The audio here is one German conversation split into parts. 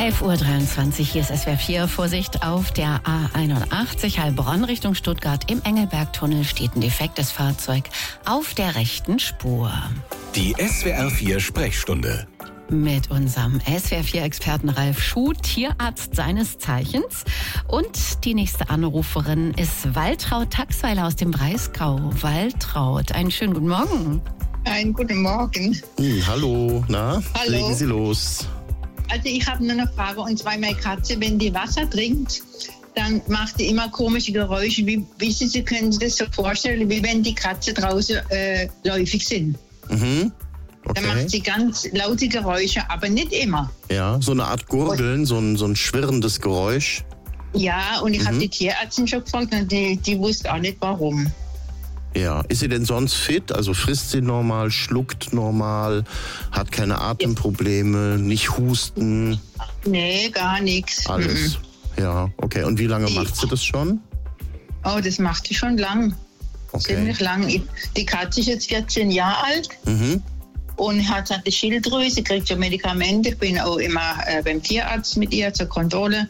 11:23 Uhr, hier ist SWR 4. Vorsicht auf der A81 Heilbronn Richtung Stuttgart. Im Engelbergtunnel steht ein defektes Fahrzeug auf der rechten Spur. Die SWR 4 Sprechstunde. Mit unserem SWR 4-Experten Ralf Schuh, Tierarzt seines Zeichens. Und die nächste Anruferin ist Waltraud Taxweiler aus dem Breisgau. Waltraud, einen schönen guten Morgen. Einen guten Morgen. Hallo, na? Hallo. Legen Sie los. Also ich habe nur eine Frage, und zwar meine Katze, wenn die Wasser trinkt, dann macht die immer komische Geräusche. Wie Sie können sich das so vorstellen, wie wenn die Katzen draußen läufig sind. Mhm. Okay. Dann macht sie ganz laute Geräusche, aber nicht immer. Ja, so eine Art Gurgeln, so ein schwirrendes Geräusch. Ja, und ich habe die Tierärztin schon gefragt und die wusste auch nicht warum. Ja, ist sie denn sonst fit? Also frisst sie normal, schluckt normal, hat keine Atemprobleme, nicht husten? Nee, gar nichts. Alles. Ja, okay. Und wie lange macht sie das schon? Oh, das macht sie schon lang. Okay. Ziemlich lang. Die Katze ist jetzt 14 Jahre alt. Mhm. Und hat eine Schilddrüse, kriegt schon Medikamente. Ich bin auch immer beim Tierarzt mit ihr zur Kontrolle.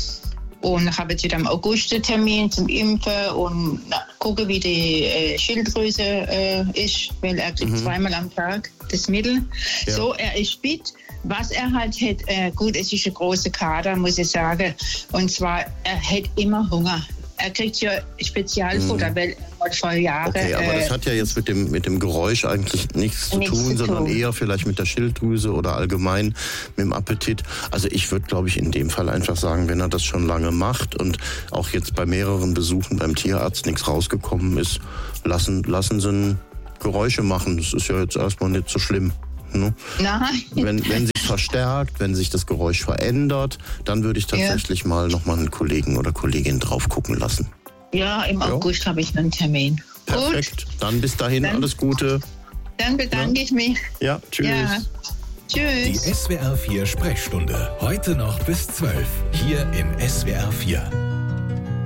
Und habe jetzt wieder im August einen Termin zum Impfen und gucke, wie die Schilddrüse ist, weil er kriegt zweimal am Tag das Mittel. Ja. So, er ist fit. Was er halt hat, gut, es ist ein großer Kader, muss ich sagen. Und zwar, er hat immer Hunger. Er kriegt ja Spezialfutter, weil er vor Jahren... Okay, aber das hat ja jetzt mit dem Geräusch eigentlich nichts zu tun, sondern eher vielleicht mit der Schilddrüse oder allgemein mit dem Appetit. Also ich würde, glaube ich, in dem Fall einfach sagen, wenn er das schon lange macht und auch jetzt bei mehreren Besuchen beim Tierarzt nichts rausgekommen ist, lassen Sie ihn Geräusche machen. Das ist ja jetzt erstmal nicht so schlimm. Ne? Nein. Wenn sich verstärkt, wenn sich das Geräusch verändert, dann würde ich tatsächlich mal nochmal einen Kollegen oder Kollegin drauf gucken lassen. Ja, im August habe ich einen Termin. Perfekt. Gut. Dann bis dahin alles Gute. Dann bedanke ich mich. Ja, tschüss. Ja. Tschüss. Die SWR 4 Sprechstunde. Heute noch bis 12. Hier im SWR 4.